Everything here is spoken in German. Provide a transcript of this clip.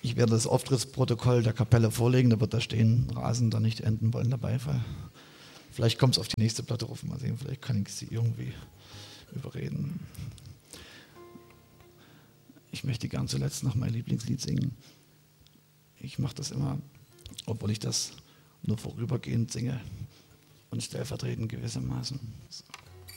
Ich werde das Auftrittsprotokoll der Kapelle vorlegen, da wird da stehen, rasender nicht enden wollender Beifall. Vielleicht kommt es auf die nächste Platte rauf, mal sehen, vielleicht kann ich sie irgendwie überreden. Ich möchte gern zuletzt noch mein Lieblingslied singen. Ich mache das immer, obwohl ich das nur vorübergehend singe und stellvertretend gewissermaßen. So.